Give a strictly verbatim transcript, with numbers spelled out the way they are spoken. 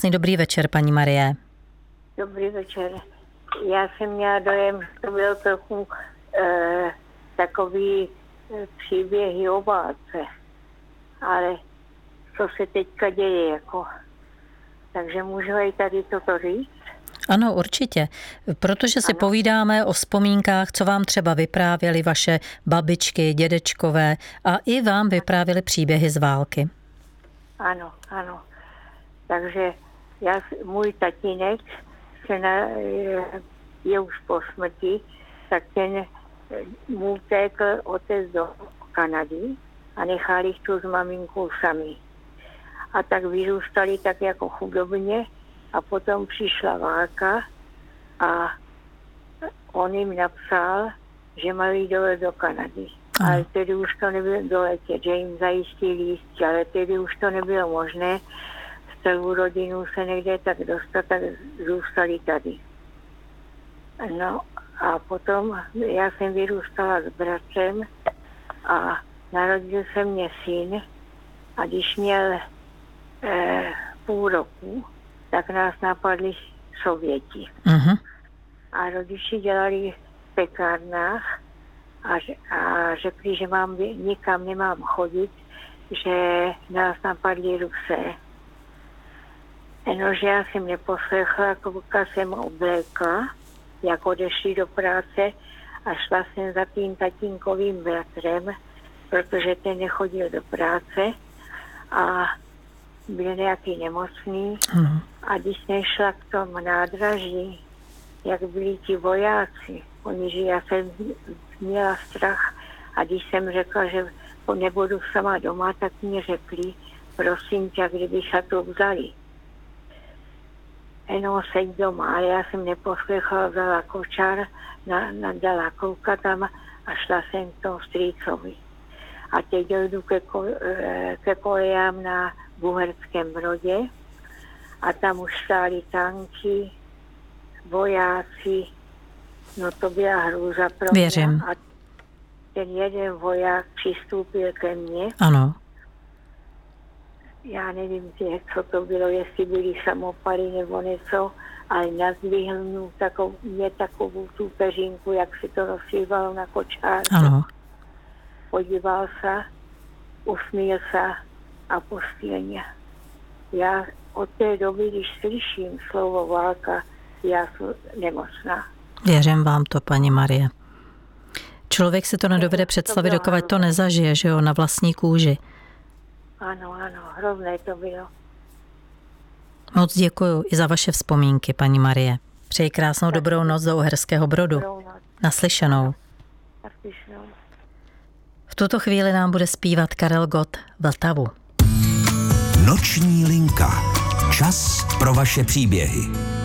Krásný dobrý večer, paní Marie. Dobrý večer. Já jsem měla dojem, že to byl trochu e, takový e, příběhy o válce. Ale co se teďka děje, jako. Takže můžu i tady toto říct? Ano, určitě. Protože si ano. povídáme o vzpomínkách, co vám třeba vyprávěly vaše babičky, dědečkové a i vám vyprávěly příběhy z války. Ano, ano. Takže já, můj tatínek se na, je už po smrti, tak ten mu utekl otec do Kanady a nechali jich tu s maminkou sami. A tak vyrůstali tak jako chudobně a potom přišla válka a on jim napsal, že mají dolet do Kanady. Aha. Ale tedy už to nebylo doletět, že jim zajistili lístky, ale tedy už to nebylo možné. Z celou rodinu se někde tak dostat, tak zůstali tady. No a potom já jsem vyrůstala s bratrem a narodil se mě syn a když měl eh, půl roku, tak nás napadli Sověti. Uh-huh. A rodiči dělali v pekárnách a, a řekli, že mám, nikam nemám chodit, že nás napadli Rusé. Jenomže já jsem neposlechla, kluka jsem oblékla, jak odešli do práce a šla jsem za tím tatínkovým bratrem, protože ten nechodil do práce a byl nějaký nemocný. Mm. A když jsem šla k tomu nádraží, jak byli ti vojáci, oni, že já jsem měla strach a když jsem řekla, že nebudu sama doma, tak mi řekli, prosím tě, kdyby se to vzali. Jenom seď doma, ale já jsem neposlechla, vzala kočár, na, nadala kouka tam a šla jsem k tomu strýcovi. A teď dojdu ke, ke kolejám na Buherském Brodě a tam už stály tanky, vojáci, no to byla hrůza pro mě. Věřím. A ten jeden voják přistoupil ke mně. Ano. Já nevím, co to bylo, jestli byly samopaly nebo něco, ale nazdvihl takovou, mě takovou tu peřinku, jak se to rozsývalo na kočárku. Ano. Podíval se, usmíl se a pustil mě. Já od té doby, když slyším slovo válka, já jsem nemocná. Věřím vám to, paní Marie. Člověk si to nedovede představit, dokud to nezažije, že jo, na vlastní kůži. Ano, ano, hrozné to bylo. Moc děkuju i za vaše vzpomínky, paní Marie. Přeji krásnou tak dobrou noc do Uherského Brodu. Naslyšenou. Naslyšenou. V tuto chvíli nám bude zpívat Karel Gott Vltavu. Noční linka. Čas pro vaše příběhy.